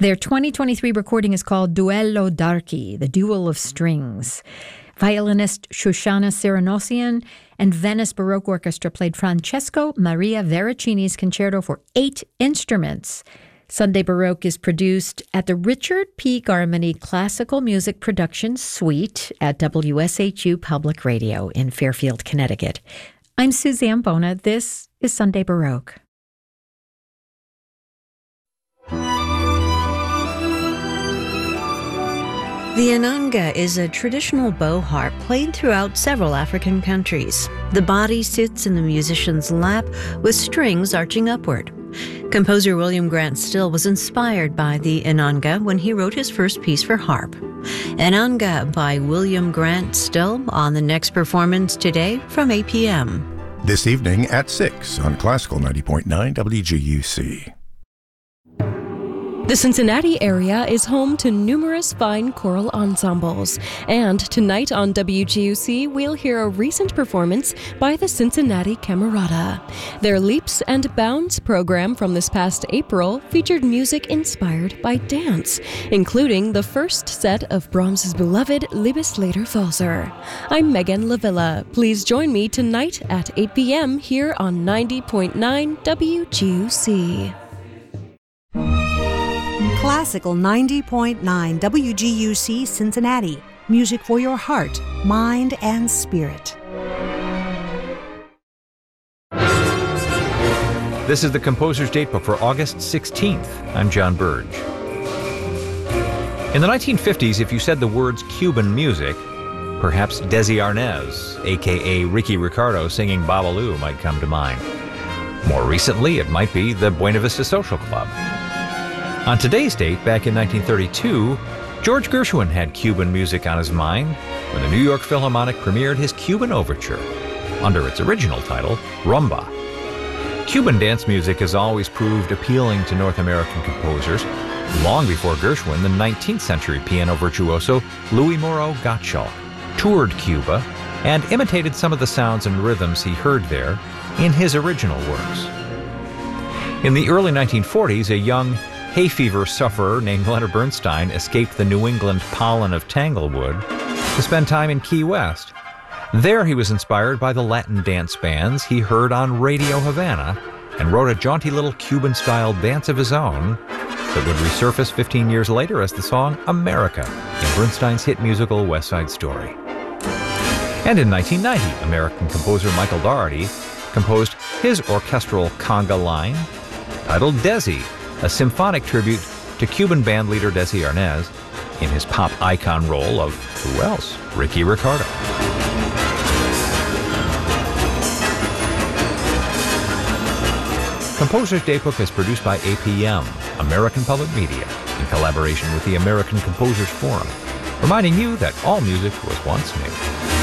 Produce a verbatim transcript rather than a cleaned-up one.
Their twenty twenty-three recording is called Duello d'Archi, the Duel of Strings. Violinist Shoshana Cyranosian and Venice Baroque Orchestra played Francesco Maria Veracini's concerto for eight instruments. Sunday Baroque is produced at the Richard P. Garmany Classical Music Production Suite at W S H U Public Radio in Fairfield, Connecticut. I'm Suzanne Bona. This is Sunday Baroque. The ananga is a traditional bow harp played throughout several African countries. The body sits in the musician's lap with strings arching upward. Composer William Grant Still was inspired by the ananga when he wrote his first piece for harp. Ananga by William Grant Still on the next performance today from eight p.m. This evening at six on Classical ninety point nine W G U C. The Cincinnati area is home to numerous fine choral ensembles, and tonight on W G U C we'll hear a recent performance by the Cincinnati Camerata. Their Leaps and Bounds program from this past April featured music inspired by dance, including the first set of Brahms's beloved Liebeslederwalzer. I'm Megan Lavilla. Please join me tonight at eight p.m. here on ninety point nine W G U C. Classical ninety point nine W G U C Cincinnati. Music for your heart, mind, and spirit. This is the Composer's Datebook for August sixteenth. I'm John Burge. In the nineteen fifties, if you said the words Cuban music, perhaps Desi Arnaz, a k a. Ricky Ricardo singing Babalu, might come to mind. More recently, it might be the Buena Vista Social Club. On today's date, back in nineteen thirty-two, George Gershwin had Cuban music on his mind when the New York Philharmonic premiered his Cuban Overture, under its original title, Rumba. Cuban dance music has always proved appealing to North American composers. Long before Gershwin, the nineteenth century piano virtuoso Louis Moreau Gottschalk toured Cuba and imitated some of the sounds and rhythms he heard there in his original works. In the early nineteen forties, a young hay fever sufferer named Leonard Bernstein escaped the New England pollen of Tanglewood to spend time in Key West. There he was inspired by the Latin dance bands he heard on Radio Havana and wrote a jaunty little Cuban-style dance of his own that would resurface fifteen years later as the song America in Bernstein's hit musical West Side Story. And in nineteen ninety, American composer Michael Daugherty composed his orchestral conga line titled Desi, a symphonic tribute to Cuban bandleader Desi Arnaz in his pop icon role of, who else, Ricky Ricardo. Composer's Datebook is produced by A P M, American Public Media, in collaboration with the American Composers Forum, reminding you that all music was once new.